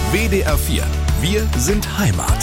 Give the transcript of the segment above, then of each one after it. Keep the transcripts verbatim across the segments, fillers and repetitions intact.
W D R vier. Wir sind Heimat.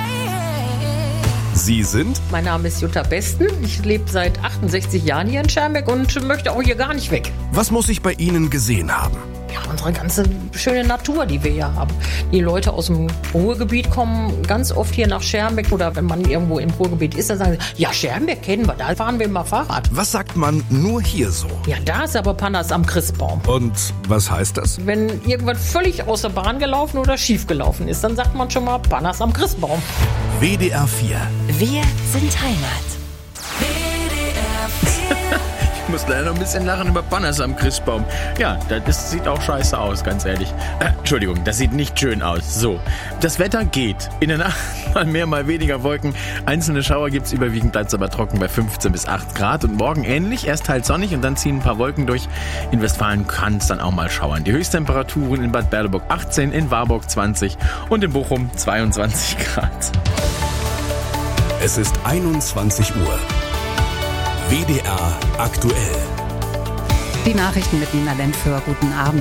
Sie sind? Mein Name ist Jutta Besten. Ich lebe seit achtundsechzig Jahren hier in Schermbeck und möchte auch hier gar nicht weg. Was muss ich bei Ihnen gesehen haben? Ja, unsere ganze schöne Natur, die wir hier haben. Die Leute aus dem Ruhrgebiet kommen ganz oft hier nach Schermbeck. Oder wenn man irgendwo im Ruhrgebiet ist, dann sagen sie, ja, Schermbeck kennen wir, da fahren wir mal Fahrrad. Was sagt man nur hier so? Ja, da ist aber Panas am Christbaum. Und was heißt das? Wenn irgendwas völlig aus der Bahn gelaufen oder schief gelaufen ist, dann sagt man schon mal Panas am Christbaum. W D R vier. Wir sind Heimat. W D R vier. Ich muss leider noch ein bisschen lachen über Panas am Christbaum. Ja, das sieht auch scheiße aus, ganz ehrlich. Äh, Entschuldigung, das sieht nicht schön aus. So, das Wetter geht. In der Nacht mal mehr, mal weniger Wolken. Einzelne Schauer gibt's überwiegend, bleibt aber trocken bei fünfzehn bis acht Grad. Und morgen ähnlich, erst teils sonnig und dann ziehen ein paar Wolken durch. In Westfalen kann es dann auch mal schauern. Die Höchsttemperaturen in Bad Berleburg achtzehn, in Warburg zwanzig und in Bochum zweiundzwanzig Grad. Es ist einundzwanzig Uhr. W D R aktuell. Die Nachrichten mit Nina Lentföhr. Guten Abend.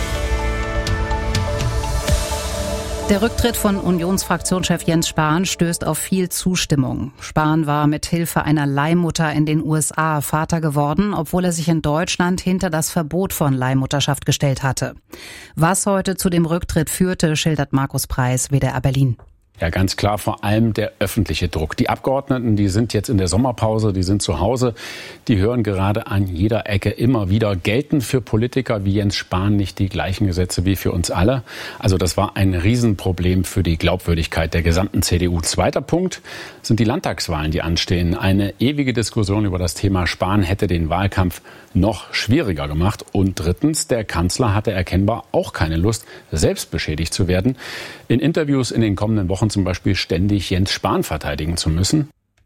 Der Rücktritt von Unionsfraktionschef Jens Spahn stößt auf viel Zustimmung. Spahn war mit Hilfe einer Leihmutter in den U S A Vater geworden, obwohl er sich in Deutschland hinter das Verbot von Leihmutterschaft gestellt hatte. Was heute zu dem Rücktritt führte, schildert Markus Preis, W D R Berlin. Ja, ganz klar, vor allem der öffentliche Druck. Die Abgeordneten, die sind jetzt in der Sommerpause, die sind zu Hause, die hören gerade an jeder Ecke immer wieder, gelten für Politiker wie Jens Spahn nicht die gleichen Gesetze wie für uns alle? Also das war ein Riesenproblem für die Glaubwürdigkeit der gesamten C D U. Zweiter Punkt sind die Landtagswahlen, die anstehen. Eine ewige Diskussion über das Thema Spahn hätte den Wahlkampf noch schwieriger gemacht. Und drittens, der Kanzler hatte erkennbar auch keine Lust, selbst beschädigt zu werden. In Interviews in den kommenden Wochen zum Beispiel ständig Jens Spahn verteidigen zu müssen.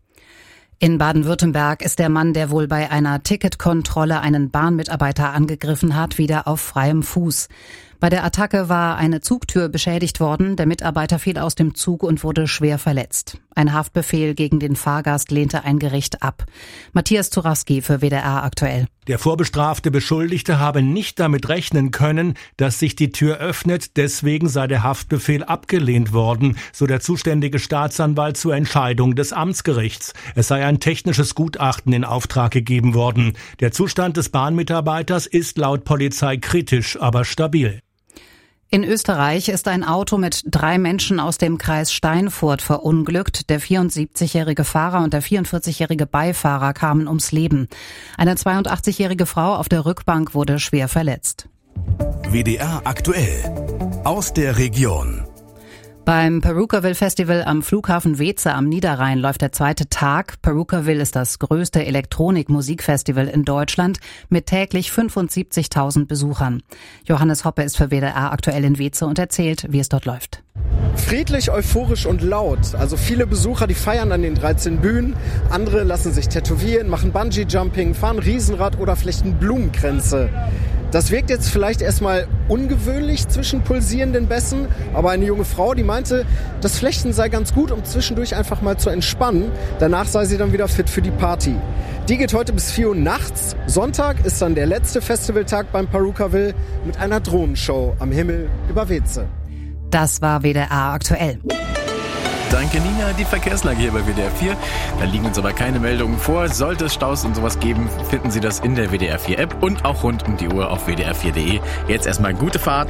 In Baden-Württemberg ist der Mann, der wohl bei einer Ticketkontrolle einen Bahnmitarbeiter angegriffen hat, wieder auf freiem Fuß. Bei der Attacke war eine Zugtür beschädigt worden. Der Mitarbeiter fiel aus dem Zug und wurde schwer verletzt. Ein Haftbefehl gegen den Fahrgast lehnte ein Gericht ab. Matthias Zurawski für W D R aktuell. Der vorbestrafte Beschuldigte habe nicht damit rechnen können, dass sich die Tür öffnet. Deswegen sei der Haftbefehl abgelehnt worden, so der zuständige Staatsanwalt zur Entscheidung des Amtsgerichts. Es sei ein technisches Gutachten in Auftrag gegeben worden. Der Zustand des Bahnmitarbeiters ist laut Polizei kritisch, aber stabil. In Österreich ist ein Auto mit drei Menschen aus dem Kreis Steinfurt verunglückt. Der vierundsiebzigjährige Fahrer und der vierundvierzigjährige Beifahrer kamen ums Leben. Eine zweiundachtzigjährige Frau auf der Rückbank wurde schwer verletzt. W D R aktuell. Aus der Region. Beim Perukaville Festival am Flughafen Weeze am Niederrhein läuft der zweite Tag. Perukaville ist das größte Elektronik-Musikfestival in Deutschland mit täglich fünfundsiebzigtausend Besuchern. Johannes Hoppe ist für W D R aktuell in Weeze und erzählt, wie es dort läuft. Friedlich, euphorisch und laut. Also viele Besucher, die feiern an den dreizehn Bühnen. Andere lassen sich tätowieren, machen Bungee-Jumping, fahren Riesenrad oder flechten Blumenkränze. Das wirkt jetzt vielleicht erstmal ungewöhnlich zwischen pulsierenden Bässen, aber eine junge Frau, die meinte, das Flechten sei ganz gut, um zwischendurch einfach mal zu entspannen. Danach sei sie dann wieder fit für die Party. Die geht heute bis vier Uhr nachts. Sonntag ist dann der letzte Festivaltag beim Perukaville mit einer Drohnenshow am Himmel über Weeze. Das war W D R aktuell. Danke, Nina. Die Verkehrslage hier bei W D R vier. Da liegen uns aber keine Meldungen vor. Sollte es Staus und sowas geben, finden Sie das in der W D R vier App und auch rund um die Uhr auf w d r vier punkt d e. Jetzt erstmal gute Fahrt.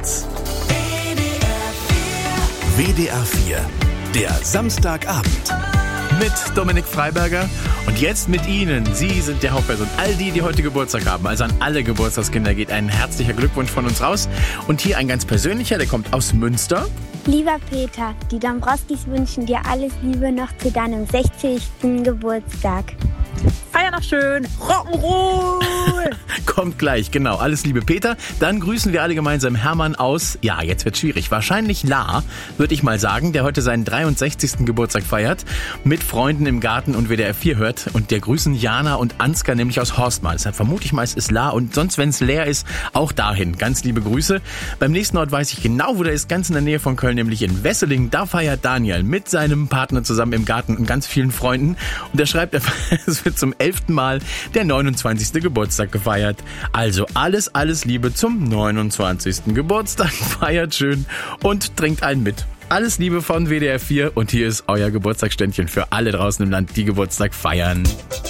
W D R vier, der Samstagabend. Mit Dominik Freiberger und jetzt mit Ihnen. Sie sind der Hauptperson. All die, die heute Geburtstag haben, also an alle Geburtstagskinder geht ein herzlicher Glückwunsch von uns raus. Und hier ein ganz persönlicher, der kommt aus Münster. Lieber Peter, die Dombrowskis wünschen dir alles Liebe noch zu deinem sechzigsten Geburtstag. Feier noch schön. Rock'n'Roll. Kommt gleich, genau. Alles Liebe, Peter. Dann grüßen wir alle gemeinsam Hermann aus, ja, jetzt wird schwierig, wahrscheinlich La, würde ich mal sagen, der heute seinen dreiundsechzigsten Geburtstag feiert, mit Freunden im Garten und W D R vier hört. Und der grüßen Jana und Ansgar nämlich aus Horstmar. Deshalb vermute ich mal, es ist La. Und sonst, wenn es leer ist, auch dahin. Ganz liebe Grüße. Beim nächsten Ort weiß ich genau, wo der ist, ganz in der Nähe von Köln, nämlich in Wesseling. Da feiert Daniel mit seinem Partner zusammen im Garten und ganz vielen Freunden. Und er schreibt, es wird zum elften ersten Mal der neunundzwanzigste Geburtstag gefeiert. Also alles, alles Liebe zum neunundzwanzigsten Geburtstag. Feiert schön und trinkt einen mit. Alles Liebe von W D R vier und hier ist euer Geburtstagsständchen für alle draußen im Land, die Geburtstag feiern.